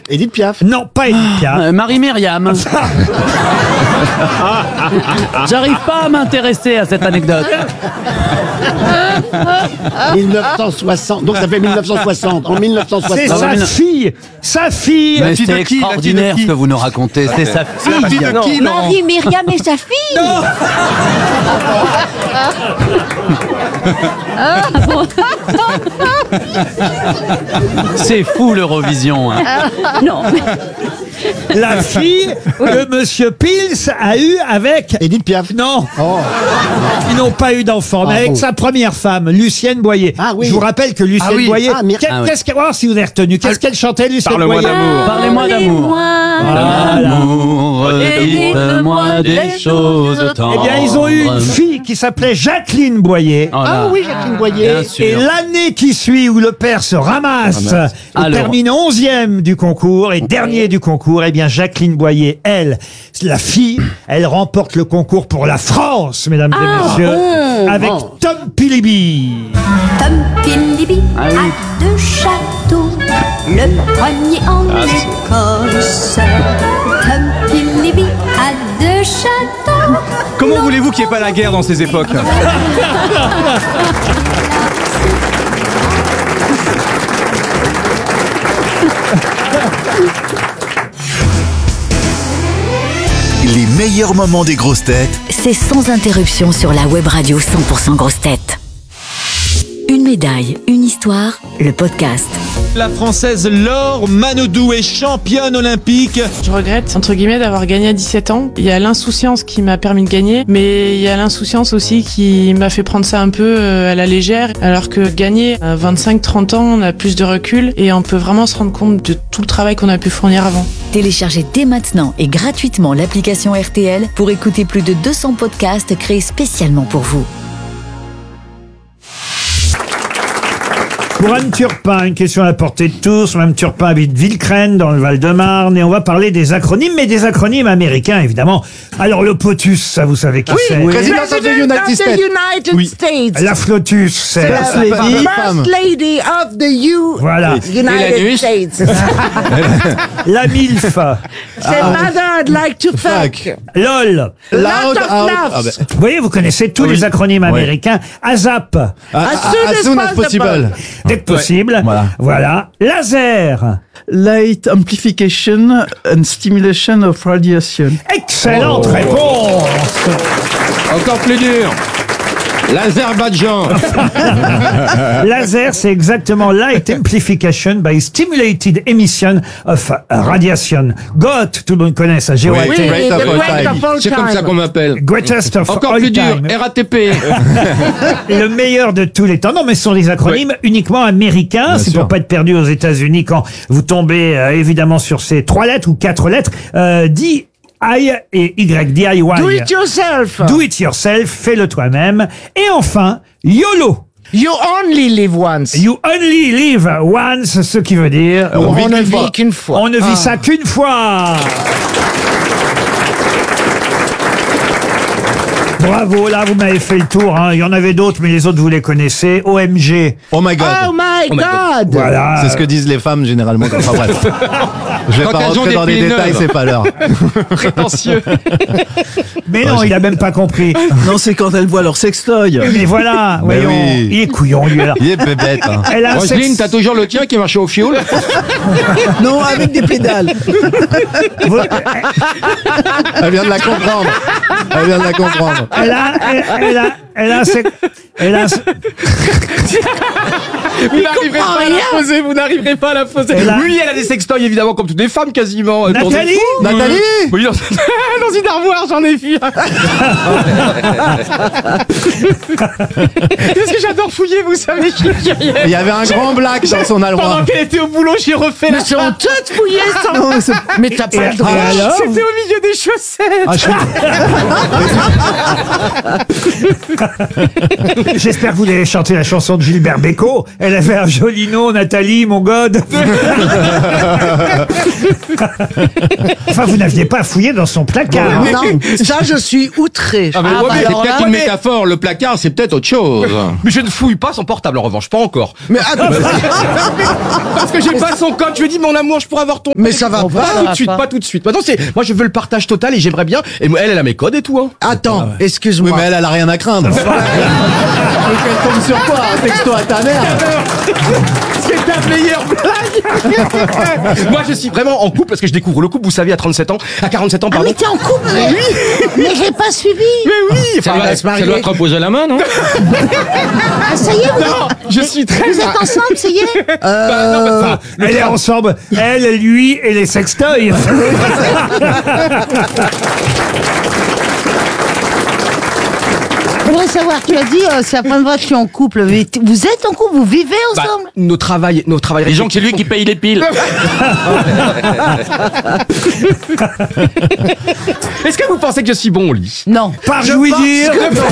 Edith Piaf. Non, pas Edith Piaf. Marie-Myriam. J'arrive pas à m'intéresser à cette anecdote. 1960. Donc ça fait 1960. En 1960. C'est sa fille. Sa fille. Mais c'est extraordinaire ce que vous nous racontez. C'est sa fille. Marie-Myriam et sa fille. C'est fou l'Eurovision. Hein. Non. La fille que Monsieur Pils a eu avec Edith Piaf. Non. Oh. Ils n'ont pas eu d'enfant, mais avec sa première femme, Lucienne Boyer. Ah oui. Je vous rappelle que Lucienne Boyer. Qu'est-ce qu'elle, voir si vous avez retenu. Qu'est-ce qu'elle chantait, Lucienne Parle-moi Boyer? d'amour. Parlez-moi d'amour. L'amour, dites-moi des choses tendres. Eh bien, ils ont eu une fille qui s'appelait Jacqueline Boyer. Ah oui, Jacqueline Boyer. Bien sûr. Et l'année qui suit, où le père se ramasse et Alors. termine 11e du concours et dernier du concours, eh bien Jacqueline Boyer, elle, la fille, elle remporte le concours pour la France, mesdames et messieurs, avec Tom Pilibi. Tom Pilibi a deux châteaux, le premier en Écosse. Tom Pilibi a deux châteaux. Comment voulez-vous qu'il n'y ait pas la guerre dans ces époques? Les meilleurs moments des grosses têtes. C'est sans interruption sur la web radio 100% grosses têtes. Une médaille, une histoire, le podcast. La Française Laure Manodou est championne olympique. Je regrette, entre guillemets, d'avoir gagné à 17 ans. Il y a l'insouciance qui m'a permis de gagner, mais il y a l'insouciance aussi qui m'a fait prendre ça un peu à la légère, alors que gagner à 25-30 ans, on a plus de recul et on peut vraiment se rendre compte de tout le travail qu'on a pu fournir avant. Téléchargez dès maintenant et gratuitement l'application RTL pour écouter plus de 200 podcasts créés spécialement pour vous. Pour Anne Turpin, une question à la portée de tous. Mme Turpin habite Villecrène, dans le Val-de-Marne, et on va parler des acronymes, mais des acronymes américains, évidemment. Alors, le POTUS, ça, vous savez qui c'est? President of the United States. States. La FLOTUS, c'est... First Lady of the Voilà. United States. La MILF. C'est Mother I'd like to fuck. LOL. Lot of laughs. Vous voyez, vous connaissez tous les acronymes américains. ASAP. As soon as possible. Dès que possible. Voilà. Laser. Light amplification and stimulation of radiation. Excellente réponse. Encore plus dur. L'Azerbaïdjan. Laser, c'est exactement Light Amplification by Stimulated Emission of Radiation. GOT, tout le monde connaît ça, GOT. C'est comme ça qu'on m'appelle. Greatest of Encore all plus dur, time. RATP. Le meilleur de tous les temps. Non, mais ce sont des acronymes uniquement américains. C'est pour pas être perdu aux États-Unis quand vous tombez évidemment sur ces 3 lettres ou 4 lettres. D, I et Y, DIY. Do it yourself. Do it yourself, fais-le toi-même. Et enfin, YOLO. You only live once. You only live once, ce qui veut dire... On ne vit qu'une fois. On ne vit ça qu'une fois. Bravo, là vous m'avez fait le tour. Hein. Il y en avait d'autres, mais les autres vous les connaissez. OMG. Oh my God. Oh my God. Voilà. C'est ce que disent les femmes généralement. Enfin bref. Je vais Quand pas elles ont rentrer des dans les pieds détails, neufs. c'est pas l'heure. Prétentieux. Mais non, il a même pas compris. Non, c'est quand elles voient leur sextoy. Mais voilà, Mais voyons. oui. Il est couillon, lui. Alors. Il est bébête. Hein. Elle a un Roselyne, sexe- t'as toujours le tien qui marchait au fioul? Non, avec des pédales. Vous- Elle vient de la comprendre. Elle vient de la comprendre. Elle a un sexe- Vous n'arriverez pas à la poser, vous n'arriverez pas à la poser. Elle a- Oui, elle a des sextoys évidemment, comme toutes les femmes quasiment. Nathalie Nathalie. Oui, dans une armoire, j'en ai vu. Parce que j'adore fouiller, vous savez, je suis curieux. Il y avait un grand black dans son armoire. Pendant qu'elle était au boulot, j'ai refait la Ils sont toutes fouillées sans... Mais t'as pas le droit. Et alors C'était au milieu des chaussettes. J'espère que vous allez chanter la chanson de Gilbert Bécaud. Elle avait un joli nom, Nathalie, mon god. Enfin, vous n'aviez pas fouillé dans son placard. Non, ça, je suis outré. Ah, mais ouais, mais c'est peut-être une métaphore. Le placard, c'est peut-être autre chose. Mais je ne fouille pas son portable en revanche, pas encore. Mais attends, Parce que j'ai pas son code. Je lui ai dit, mon amour, je pourrais avoir ton. mais ça va Pas pas. tout de suite, pas tout de suite. Maintenant, moi, je veux le partage total et j'aimerais bien. Et elle a mes codes et tout. Hein. Attends, Oui, excuse-moi. mais elle a rien à craindre. Donc elle tombe sur quoi? Un texto à ta mère? C'est ta meilleure blague. Moi, je suis vraiment en couple parce que je découvre le couple, vous savez, à 37 ans, à 47 ans, Ah, pardon. mais t'es en couple? Mais j'ai pas suivi. Mais oui, Ça doit te reposer la main, non? Ah, ça y est, Non, je suis très. vous êtes ensemble, ça y est? Enfin, Elle est ensemble, elle, lui et les sextoys. J'aimerais savoir, tu as dit, c'est la première fois que je suis en couple. Mais vous êtes en couple, vous vivez ensemble? nos travails. Disons que c'est lui qui paye les piles. Est-ce que vous pensez que je suis bon au lit? Non. Par jouy dire.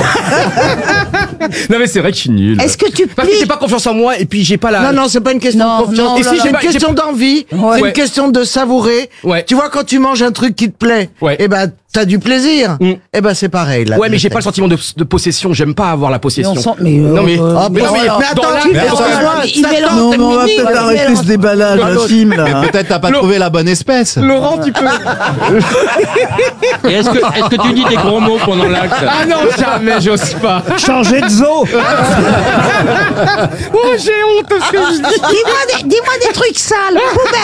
Non, mais c'est vrai que je suis nul. Est-ce que tu Parce que j'ai plies? pas confiance en moi et puis j'ai pas la. Non, non, c'est pas une question Non, de confiance. non, Et là, si là. c'est une J'ai pas- question d'envie, c'est Ouais. une question de savourer. Ouais. Tu vois, quand tu manges un truc qui te plaît, Ouais. eh ben, t'as du plaisir. Mm. Eh ben, c'est pareil, là. Ouais, mais j'ai pas le sentiment de possession. J'aime pas avoir la possession. Mais Non, mais. Ah, mais non, mais alors, dans la- tu mais fais attends, ça, il ça mélange tente, tes on va mimi, peut-être il arrêter mélange. ce déballage intime, là. Mais peut-être t'as pas trouvé la bonne espèce. Laurent, tu peux. Et est-ce que tu dis des gros mots pendant l'acte? Ah non, jamais, j'ose pas. Changer de zoo. Oh, j'ai honte de ce que je dis. Dis-moi des trucs sales.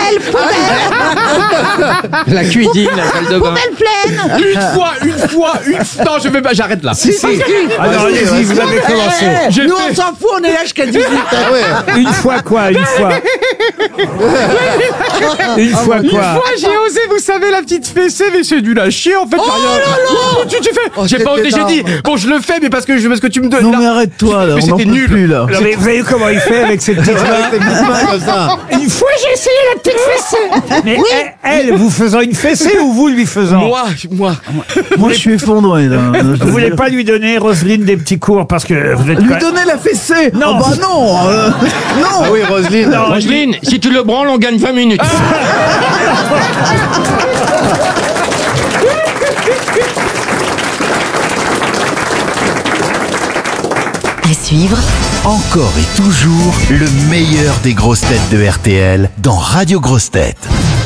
Poubelle. La cuisine, la salle de bain. Poubelle pleine. Une fois. Non, je vais pas, j'arrête là. Si. Ah non, allez-y, vous avez commencé. J'ai Nous, fait- on s'en fout, on est là jusqu'à 18 ans. Ah ouais. Une fois quoi, une fois. Une fois Une quoi. fois, j'ai osé, vous savez, la petite fessée, mais c'est du lâcher, en fait. Oh là là. Tu fais. Oh, J'ai pas osé, c'était j'ai dit. énorme. Bon, je le fais, mais parce que tu me donnes. Non, là. mais arrête-toi, là. Mais On n'en c'était peut nul. plus, là. Non, mais vous avez vu comment il fait avec ses petites mains? Avec tes petites mains comme ça. Une fois j'ai essayé la petite fessée. Mais elle, vous faisant une fessée ou vous lui faisant? Moi. Moi, je suis effondré, là. Vous voulez pas lui donner, Roselyne, des petits cours parce que vous êtes Lui quand même- donner la fessée? Non. Oh, bah non. Non. Ah oui, Roselyne. Non, Roselyne, si tu le branles, on gagne 20 minutes. À suivre, Encore et toujours le meilleur des grosses têtes de RTL dans Radio Grosses Têtes.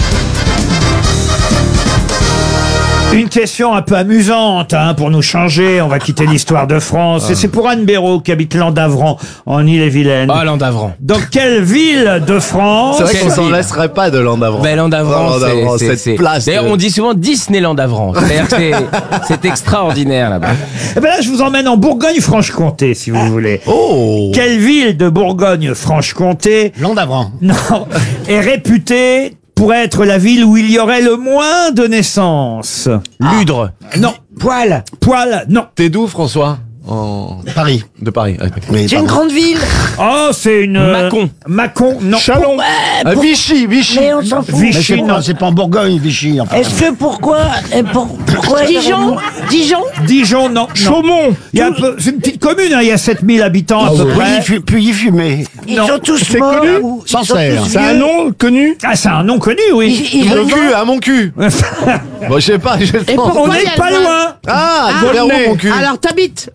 Une question un peu amusante pour nous changer. On va quitter l'histoire de France. Et c'est pour Anne Béraud qui habite Landavran en Île-et-Vilaine. Ah, Landavran. Dans quelle ville de France? C'est vrai qu'on s'en laisserait pas de Landavran. Ben, Landavran, Landavran, c'est- cette place. D'ailleurs, on dit souvent Disneyland Davran. C'est-à-dire que c'est extraordinaire là-bas. Eh ben là, je vous emmène en Bourgogne-Franche-Comté, si vous voulez. Oh. Quelle ville de Bourgogne-Franche-Comté, Landavran. non, est réputée pour être la ville où il y aurait le moins de naissances? Ludre. Non. Poil, non. T'es d'où, François? Paris. De Paris. Oui, C'est une pardon. grande ville. Oh, c'est une... Mâcon. Mâcon, non. Chalon. Vichy. Mais on s'en fout. Mais Vichy, non. c'est pas en Bourgogne, Vichy. Enfin. Est-ce que pourquoi Dijon? Dijon, non. Chaumont. Il y a un peu, c'est une petite commune, hein, il y a 7000 habitants à peu près. Puis y fumer. Ils sont tous morts. ou ils sont Sancerre. tous C'est vieux. nom connu? Ah, c'est un nom connu, oui. Mon cul, à mon cul. Bon, je sais pas, je Et pense. On n'est pas loin. Ah, vers où mon cul? Alors, t'habites.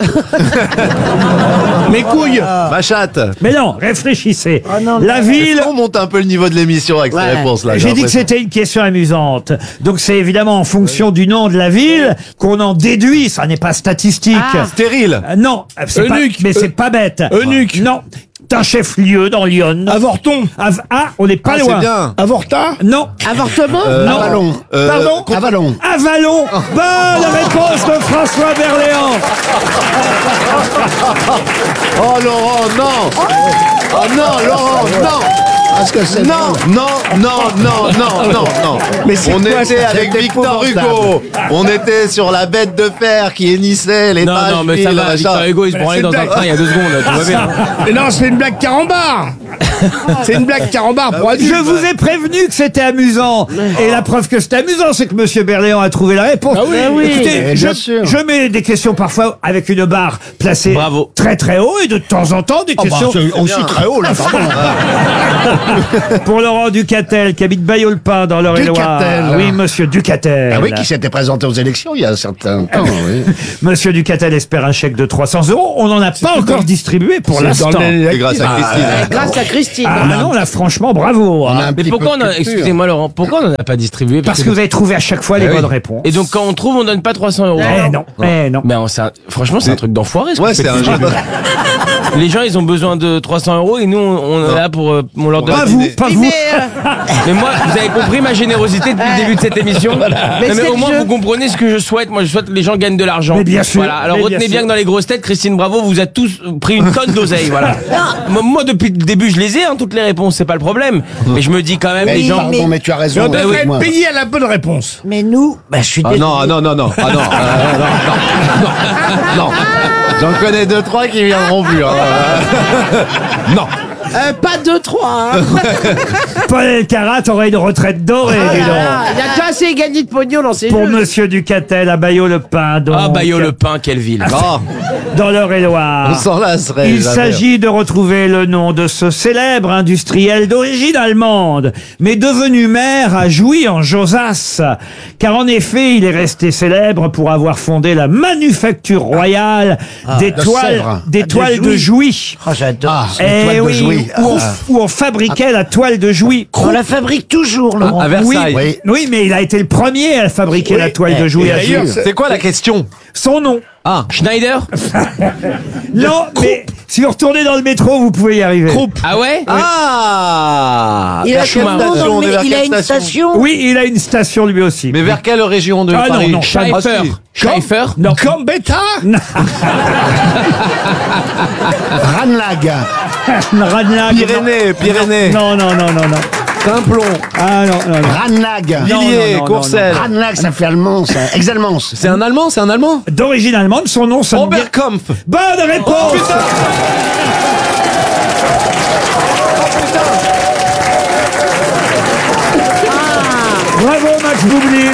Mes couilles. Ma chatte. Mais non, réfléchissez. non, La ville... On monte un peu le niveau de l'émission avec ces réponses là. J'ai dit que c'était une question amusante. Donc c'est évidemment en fonction du nom de la ville qu'on en déduit. Ça n'est pas statistique. Stérile. Non, c'est pas, mais c'est pas bête. Eunuque. Non. C'est un chef-lieu dans Lyon. Avorton. On n'est pas Ah, loin. c'est bien. Avorta? Non. Avortement? Non. Avalon. Pardon? Avalon. Avalon. Bonne réponse de François Berléand. Oh Laurent, non. Oh non, Laurent, non. Parce que c'est Non. Mais c'est On quoi, était c'est avec Victor Hugo. On était sur la bête de fer qui hennissait les Non, pages. non, mais ça va. Victor Hugo, il se branlait dans un train il y a 2 secondes. Là, tout va bien. Mais non, c'est une blague carambar. C'est une blague carambar pour adultes. Je vous ai prévenu que c'était amusant. Et la preuve que c'était amusant, c'est que Monsieur Berléand a trouvé la réponse. Ah oui. Écoutez, Bien sûr. je mets des questions parfois avec une barre placée Bravo. très très haut et de temps en temps des questions C'est aussi très haut, là, pardon. pour Laurent Ducatel qui habite Bailleul-le-Pin dans l'Eure-et-Loire. Ducatel. Oui, Monsieur Ducatel. Ah oui, qui s'était présenté aux élections il y a un certain temps, oui. Monsieur Ducatel espère un chèque de 300 €. On n'en a pas encore distribué pour C'est l'instant. dans les- C'est grâce à Christine. Grâce à Christine. Ah non, là, franchement, bravo. On a un Mais petit pourquoi peu de culture. excusez-moi Laurent, pourquoi on n'en a pas distribué? Parce que vous avez trouvé à chaque fois les bonnes réponses. Et donc quand on trouve, on donne pas 300 €. Eh non, eh non. Mais franchement, c'est un truc d'enfoiré. ce Ouais, qu'on fait c'est un depuis jeu. le début. Les gens, ils ont besoin de 300 € et nous, on est là pour on leur donne. Pas vous, pas vous. Mais moi, vous avez compris ma générosité depuis le début de cette émission. Non, mais c'est au le moins, jeu. vous comprenez ce que je souhaite. Moi, je souhaite que les gens gagnent de l'argent. Mais bien sûr, Voilà. Alors mais retenez bien bien sûr. que dans les grosses têtes, Christine Bravo, vous a tous pris une tonne d'oseille. Voilà. Moi, depuis le début, je les ai, toutes les réponses, c'est pas le problème. Mais je me dis quand même, Mais les gens. pardon, mais tu as raison. On devrait moi. être payé à la bonne réponse. Mais nous, je suis Ah non, non, non, non. Ah non, non. Non. J'en connais 2-3 qui viendront plus. Hein. Non. pas 2-3. Paul Elkarat aurait une retraite dorée, dis donc. Il y a déjà assez gagné de pognon dans ces Pour jeux. Monsieur Ducatel à Bailleul-le-Pin. donc. Ah, Bailleul-le-Pin, quelle ville. Non. Dans l'Eure-et-Loire. On s'en lasserait. Il jamais. s'agit de retrouver le nom de ce célèbre industriel d'origine allemande, mais devenu maire à Jouy en Josas. Car en effet, il est resté célèbre pour avoir fondé la manufacture royale des de toiles, Sèvres. des toiles de Jouy. Oh, j'adore. Eh toile de oui, Jouy. où on fabriquait la toile de Jouy. On la fabrique toujours, Laurent. À Versailles. Oui, oui, mais il a été le premier à fabriquer la toile de Jouy et à d'ailleurs, Jouy. C'est quoi la question? Son nom. Ah. Schneider. Non, mais si vous retournez dans le métro, vous pouvez y arriver. Ah ouais? Ah. Il a, Schumacher. quel nom dans le- On est vers il a quelle une station. Oui, il a une station lui aussi. Mais vers quelle région de Ah, non, Paris? non, Schaeffer. Ah, si. Schaeffer. Non. Gambetta Ranlag. Ranlag. Pyrénées. Non, non, non, non, non. Simplon. Ah non, non, non. Ranlag. Non, Villiers, non, non, Courcelles. Ranlag, ça fait allemand, ça. Exalmans. C'est un Allemand, c'est un Allemand. D'origine allemande, son nom sonne bien. Oberkampf. Bonne réponse. Bravo Max Boublil.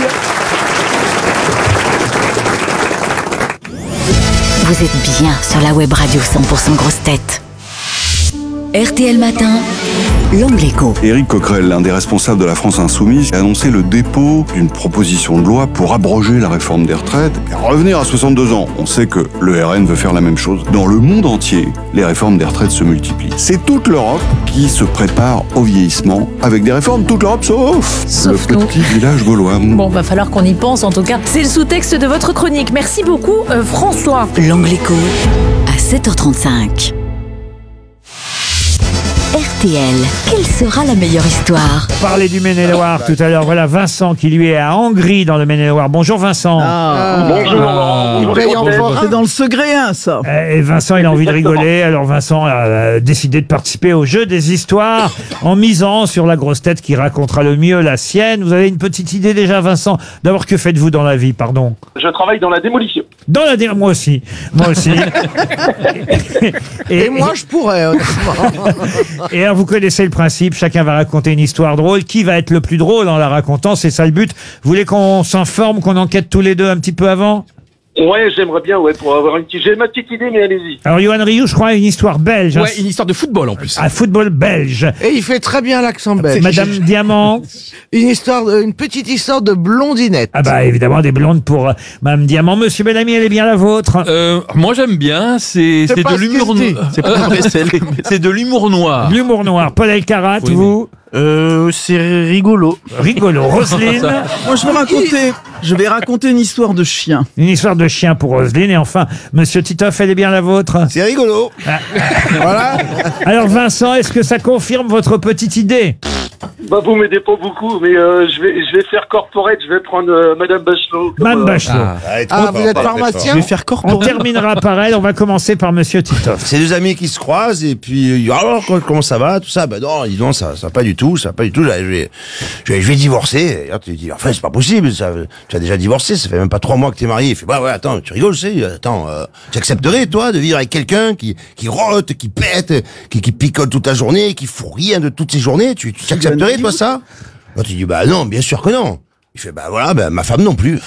Vous êtes bien sur la web radio 100% grosse tête. RTL Matin, l'angle écho. Éric Coquerel, l'un des responsables de la France Insoumise, a annoncé le dépôt d'une proposition de loi pour abroger la réforme des retraites et revenir à 62 ans. On sait que le RN veut faire la même chose. Dans le monde entier, les réformes des retraites se multiplient. C'est toute l'Europe qui se prépare au vieillissement avec des réformes, toute l'Europe sauf le nous. petit village gaulois. Bon, va falloir qu'on y pense en tout cas. C'est le sous-texte de votre chronique. Merci beaucoup, François. L'angle écho à 7h35. RTL, quelle sera la meilleure histoire? Parler du Maine-et-Loire tout à l'heure. Voilà Vincent qui lui est à Hongrie dans le Maine-et-Loire. Bonjour Vincent. C'est dans le Segréen, ça. Et Vincent, il a envie de rigoler. Alors Vincent a décidé de participer au jeu des histoires en misant sur la grosse tête qui racontera le mieux la sienne. Vous avez une petite idée déjà, Vincent? D'abord, que faites-vous dans la vie, pardon? Je travaille dans la démolition. Dans la moi aussi. Moi aussi. Et moi, je pourrais, honnêtement. Et alors, vous connaissez le principe, chacun va raconter une histoire drôle. Qui va être le plus drôle en la racontant? C'est ça le but. Vous voulez qu'on s'informe, qu'on enquête tous les deux un petit peu avant? Ouais, j'aimerais bien, pour avoir une petite... J'ai ma petite idée, mais allez-y. Alors, Yoann Rioux, je crois, a une histoire belge. Ouais, une histoire de football en plus. Un football belge. Et il fait très bien l'accent belge. Madame Diamant. Une petite histoire de blondinette. Ah bah évidemment des blondes pour Madame Diamant. Monsieur Bellamy, elle est bien la vôtre. Moi j'aime bien, c'est C'est pas de ce l'humour que je dis. noir. C'est de l'humour noir. L'humour noir. Paul Elkarat, vous? C'est rigolo. Rigolo. Roselyne. Moi, je vais raconter une histoire de chien. Une histoire de chien pour Roselyne. Et enfin, Monsieur Titoff, elle est bien la vôtre? C'est rigolo. Voilà. Alors Vincent, est-ce que ça confirme votre petite idée? Bah, vous m'aidez pas beaucoup, mais je vais faire corporate, je vais prendre Madame Bachelot. Madame Bachelot. Vous êtes pharmacien? Je vais faire On corporate. terminera par elle. On va commencer par Monsieur Titoff. C'est deux amis qui se croisent et puis alors comment ça va tout ça, ben non dis donc ça va pas du tout, je vais divorcer. Et tu dis enfin c'est pas possible, ça, tu as déjà divorcé, ça fait même pas 3 mois que t'es marié. Il fait bah ouais attends tu rigoles tu accepterais toi de vivre avec quelqu'un qui rote, qui pète, qui picole toute la journée, qui fout rien de toutes ses journées, tu accepterais toi ça? Là, tu dis bah non bien sûr que non. Il fait bah voilà ma femme non plus.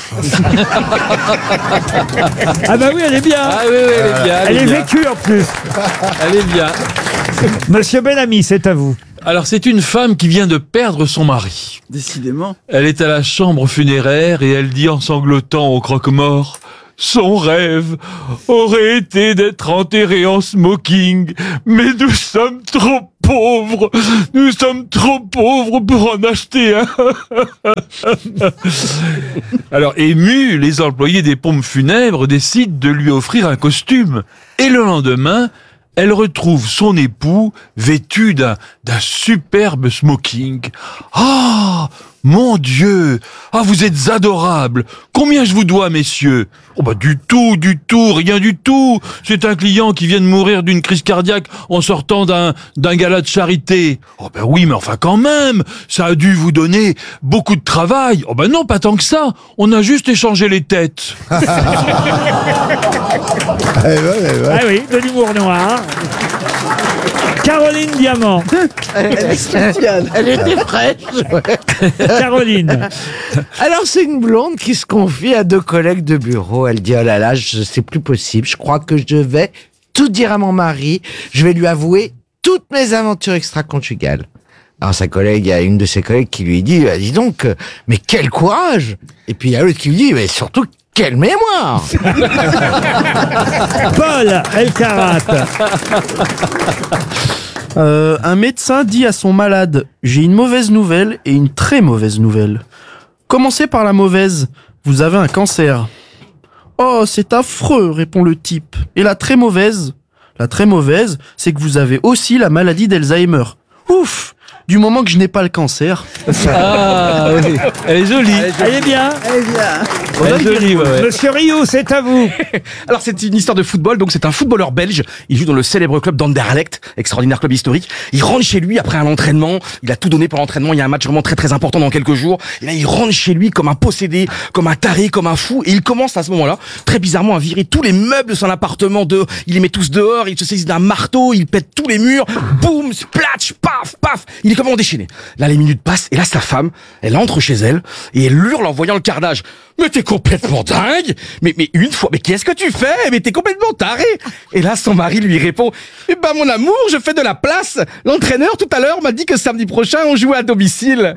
Ah bah oui elle est bien. Ah oui, elle est bien. Elle est bien. vécue en plus. Elle est bien. Monsieur Bellamy, c'est à vous. Alors c'est une femme qui vient de perdre son mari. Décidément. Elle est à la chambre funéraire et elle dit en sanglotant au croque-mort: son rêve aurait été d'être enterré en smoking, mais nous sommes trop pauvres. Nous sommes trop pauvres pour en acheter un. Alors, émus, les employés des pompes funèbres décident de lui offrir un costume. Et le lendemain, elle retrouve son époux vêtu d'un superbe smoking. Ah, mon Dieu! Ah, vous êtes adorables! Combien je vous dois, messieurs? Oh bah du tout, rien du tout! C'est un client qui vient de mourir d'une crise cardiaque en sortant d'un gala de charité. Oh bah oui, mais enfin quand même! Ça a dû vous donner beaucoup de travail. Oh bah non, pas tant que ça! On a juste échangé les têtes. Ah oui, de l'humour noir. Caroline Diamant. Elle était fraîche. Caroline. Alors c'est une blonde qui se confie à 2 collègues de bureau. Elle dit oh là là, c'est plus possible. Je crois que je vais tout dire à mon mari. Je vais lui avouer toutes mes aventures extra-conjugales. Alors il y a une de ses collègues qui lui dit dis donc, mais quel courage. Et puis il y a l'autre qui lui dit mais surtout quelle mémoire. Paul Elkarat. Un médecin dit à son malade: j'ai une mauvaise nouvelle et une très mauvaise nouvelle. Commencez par la mauvaise, vous avez un cancer. Oh, c'est affreux, répond le type. Et la très mauvaise? La très mauvaise, c'est que vous avez aussi la maladie d'Alzheimer. Ouf, du moment que je n'ai pas le cancer. Ah oui, elle est jolie. Elle est bien. Elle est jolie, ouais. Monsieur Rio, c'est à vous. Alors c'est une histoire de football, donc c'est un footballeur belge, il joue dans le célèbre club d'Anderlecht, extraordinaire club historique. Il rentre chez lui après un entraînement, il a tout donné pour l'entraînement, il y a un match vraiment très très important dans quelques jours, et là il rentre chez lui comme un possédé, comme un taré, comme un fou, et il commence à ce moment-là, très bizarrement, à virer tous les meubles de son appartement, il les met tous dehors, il se saisit d'un marteau, il pète tous les murs, boum, splatch, paf, paf, il est complètement déchaîné. Là les minutes passent, et là sa femme, elle entre chez elle, et elle hurle en voyant le carnage: mais t'es complètement dingue! Mais une fois, mais qu'est-ce que tu fais? Mais t'es complètement taré! Et là, son mari lui répond: eh ben, mon amour, je fais de la place. L'entraîneur, tout à l'heure, m'a dit que samedi prochain, on jouait à domicile.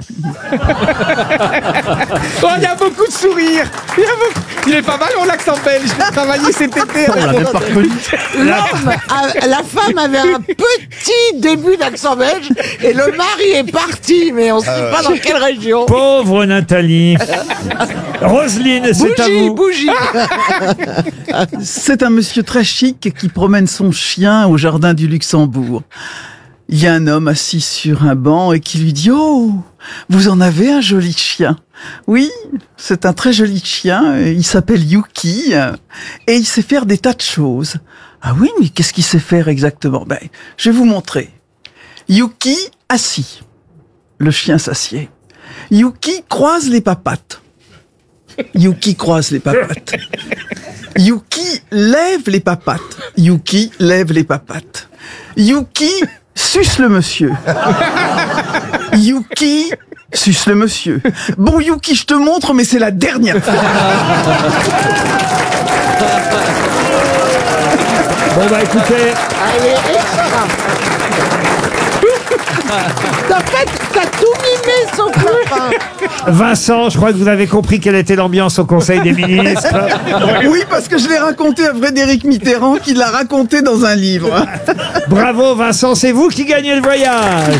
Oh, il y a beaucoup de sourires. Il est pas mal, mon accent belge. J'ai travaillé cet été. La femme avait un petit début d'accent belge et le mari est parti, mais on ne sait pas dans quelle région. Pauvre Nathalie. Roselyne, c'est à vous. Bougie. C'est un monsieur très chic qui promène son chien au jardin du Luxembourg. Il y a un homme assis sur un banc et qui lui dit: oh, vous en avez un joli chien. Oui, c'est un très joli chien. Il s'appelle Yuki et il sait faire des tas de choses. Ah oui, mais qu'est-ce qu'il sait faire exactement? Ben, je vais vous montrer. Yuki assis. Le chien s'assied. Yuki croise les papates. Yuki croise les papates. Yuki lève les papates. Yuki lève les papates. Yuki suce le monsieur. Yuki suce le monsieur. Bon Yuki, je te montre, mais c'est la dernière fois. Bon bah écoutez. Allez, extra. T'as tout mimé sauf la fin. Vincent, je crois que vous avez compris quelle était l'ambiance au Conseil des ministres. Oui, parce que je l'ai raconté à Frédéric Mitterrand, qui l'a raconté dans un livre. Bravo Vincent, c'est vous qui gagnez le voyage.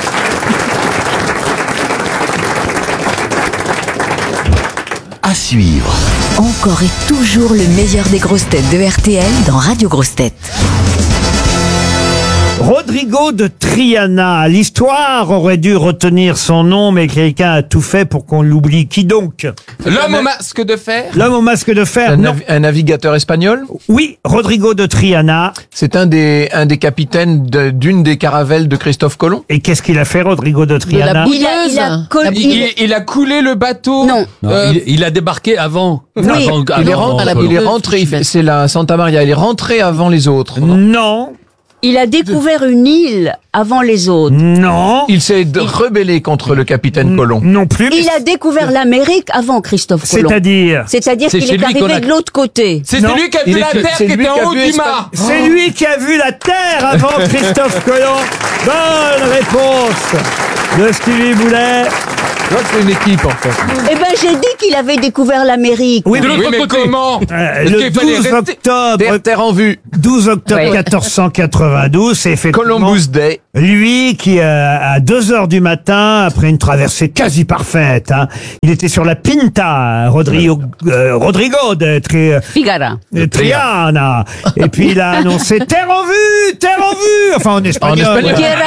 À suivre. Encore et toujours le meilleur des grosses têtes de RTL dans Radio Grosses Têtes. Rodrigo de Triana. L'histoire aurait dû retenir son nom, mais quelqu'un a tout fait pour qu'on l'oublie. Qui donc? L'homme au masque de fer. L'homme au masque de fer, non. Un navigateur espagnol? Oui, Rodrigo de Triana. C'est un des capitaines d'une des caravelles de Christophe Colomb. Et qu'est-ce qu'il a fait, Rodrigo de Triana? Il a coulé le bateau. Non. Il a débarqué avant. Oui. Il est rentré, c'est la Santa Maria, il est rentré avant les autres. Non. Il a découvert une île avant les autres. Non. Il s'est rebellé contre le capitaine Colomb. Non plus. Il a découvert l'Amérique avant Christophe Colomb. C'est-à-dire qu'il est arrivé de l'autre côté. C'est celui qui a vu la Terre qui était en haut du mât. C'est lui qui a vu la Terre avant Christophe Colomb. Bonne réponse de Stevie Boulet. C'est une équipe, en fait. Eh ben, j'ai dit qu'il avait découvert l'Amérique. Oui, de l'autre côté. Comment le 12 octobre. Terre en vue. 12 octobre 1492, c'est effectivement Columbus Day. Lui qui, à 2h du matin, après une traversée quasi parfaite, hein, il était sur la Pinta, Rodrigo de Triana. Et puis il a annoncé terre en vue, enfin en espagnol.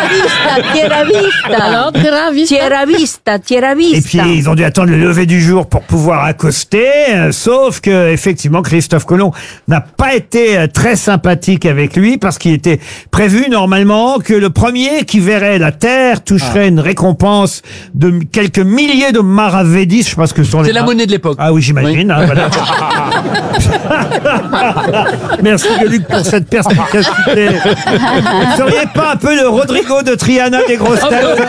Tierra vista. Et puis ils ont dû attendre le lever du jour pour pouvoir accoster, sauf que effectivement Christophe Colomb n'a pas été très sympathique avec lui parce qu'il était prévu normalement que le premier qui verrait la Terre toucherait une récompense de quelques milliers de maravedis. Je sais pas ce que sont les. C'est la monnaie de l'époque. Ah oui, j'imagine. Hein, voilà. Merci Gueuluc pour cette perspicacité. Vous ne seriez pas un peu le Rodrigo de Triana des grosses têtes?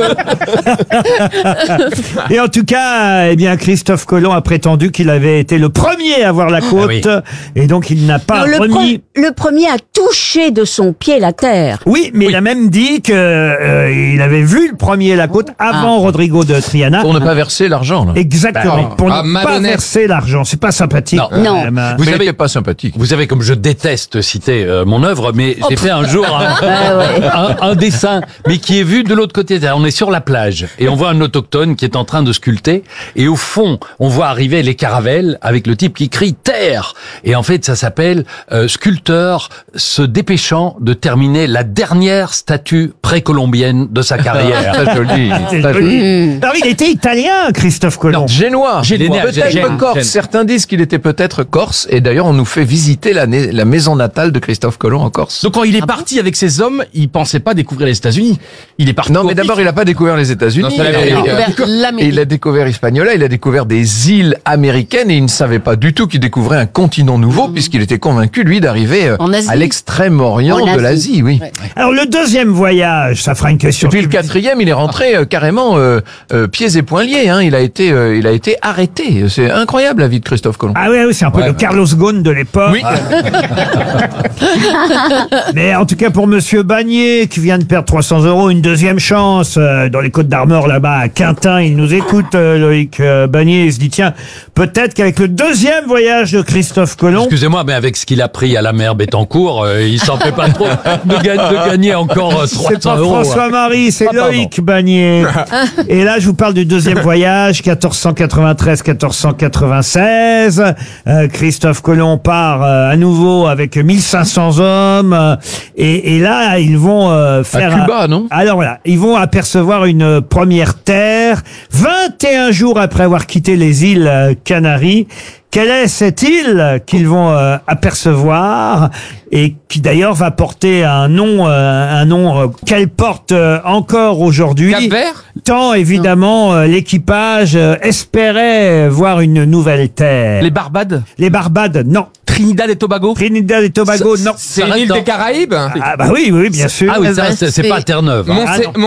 Et en tout cas, eh bien, Christophe Colomb a prétendu qu'il avait été le premier à voir la côte, et donc il n'a pas remis. Le premier a touché de son pied la terre. Oui, mais il a même dit que il avait vu le premier la côte avant Rodrigo de Triana. Pour ne pas verser l'argent, là. Exactement. Pour ne pas verser l'argent. C'est pas sympathique. Non. Vous savez, pas sympathique. Vous savez, comme je déteste citer mon œuvre, mais j'ai fait un jour un dessin, mais qui est vu de l'autre côté. On est sur la plage et on voit un autochtone qui est en train de sculpter, et au fond, on voit arriver les caravelles avec le type qui crie terre. Et en fait, ça s'appelle sculpteur se dépêchant de terminer la dernière statue précolombienne de sa carrière. Très joli. Très joli. Alors, il était italien, Christophe Colomb. Non, génois. Peut-être corse. Certains disent qu'il était peut-être corse, et d'ailleurs, on nous fait visiter la maison natale de Christophe Colomb en Corse. Donc quand il est parti avec ses hommes, il pensait pas découvrir les États-Unis. Il est parti. Non, mais d'abord, il a pas découvert les États-Unis. Il a découvert Hispaniola, il a découvert des îles américaines, et il ne savait pas du tout qu'il découvrait un continent nouveau, puisqu'il était convaincu, lui, d'arriver à l'extrême-orient de l'Asie, oui. Ouais. Alors, le deuxième voyage, ça fera une question. Et puis le quatrième, il est rentré carrément pieds et poings liés, hein. Il a été arrêté. C'est incroyable, la vie de Christophe Colomb. Ah oui, c'est un peu le Carlos Ghosn de l'époque. Oui. Mais en tout cas, pour Monsieur Bagné, qui vient de perdre 300 €, une deuxième chance dans les Côtes d'Armor, là-bas, à Quintin. Il nous écoute, Loïc Bagné. Il se dit, tiens, peut-être qu'avec le deuxième voyage de Christophe Colomb... Excusez-moi, mais avec ce qu'il a pris à la mer Bettencourt, il s'en fait pas trop de gagner encore 300 €. C'est pas François-Marie, c'est Loïc Bagné. Et là, je vous parle du deuxième voyage, 1493-1496. Christophe Colomb part à nouveau avec 1500 hommes. Et là, ils vont faire... À Cuba, non? Alors voilà, ils vont apercevoir une première terre. 21 jours après avoir quitté les îles Canaries. Quelle est cette île qu'ils vont apercevoir et qui d'ailleurs va porter un nom qu'elle porte encore aujourd'hui. Cap-Vert ? Tant évidemment l'équipage espérait voir une nouvelle terre. Les Barbades ? Les Barbades, non. Trinidad et Tobago ? Trinidad et Tobago, non. C'est une île des Caraïbes ? Ah bah oui, bien sûr. Ah oui, ça, c'est pas Terre-Neuve. Montserrat ?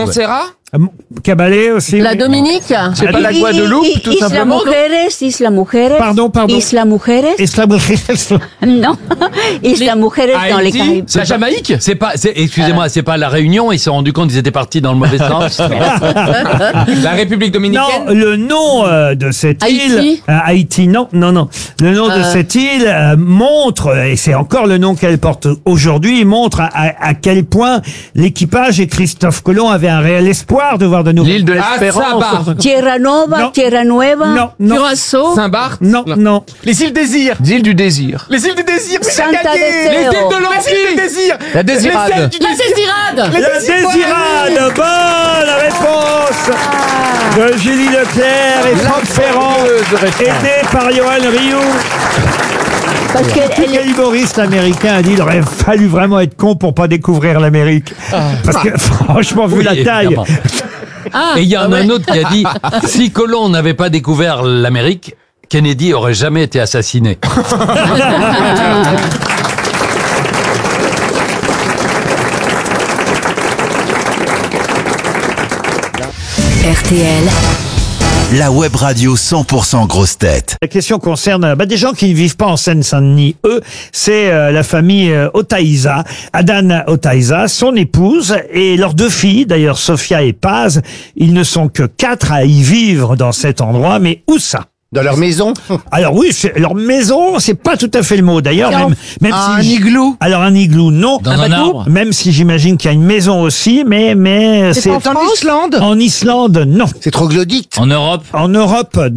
Cabalé aussi. La Dominique? C'est pas la Guadeloupe, tout simplement. Isla Mujeres. Pardon. Isla Mujeres. Isla Mujeres. Non. Isla Mujeres dans les Caraïbes. La Jamaïque? Excusez-moi, c'est pas la Réunion, ils se sont rendus compte qu'ils étaient partis dans le mauvais sens. La République dominicaine? Non, le nom de cette île. Haïti, non. Le nom de cette île montre, et c'est encore le nom qu'elle porte aujourd'hui, montre à quel point l'équipage et Christophe Colomb avaient un réel espoir l'espoir de voir de nouveau. L'île de l'Espérance. Tierra Nova, Tierra Nueva. Non. Curaçao. Saint-Barth. Non. Les îles Désir. L'île du désir. Les îles du Désir. C'est Santa gagné. de Les îles Teo. de l'Empire. Les Désir. La Désirade. La Désirade. La Désirade. Bonne réponse de Julie Leclerc et Franck Ferrand, aidé par Johan Rioux. Parce que Le humoriste américain a dit il aurait fallu vraiment être con pour pas découvrir l'Amérique. Parce que franchement, vu la taille. Évidemment. Et il y en a un autre qui a dit si Colomb n'avait pas découvert l'Amérique, Kennedy aurait jamais été assassiné. RTL, La web radio 100% grosse tête. La question concerne des gens qui ne vivent pas en Seine-Saint-Denis. Eux, c'est la famille Otaïza, Adane Otaïza, son épouse et leurs 2 filles, d'ailleurs Sophia et Paz. Ils ne sont que 4 à y vivre dans cet endroit, mais où ça? Dans leur maison? Alors oui, leur maison, c'est pas tout à fait le mot. D'ailleurs, même si Un igloo. Alors un igloo, non. Dans un arbre. Même si j'imagine qu'il y a une maison aussi, mais C'est en Islande. En Islande, non. C'est troglodyte. En Europe. En Europe,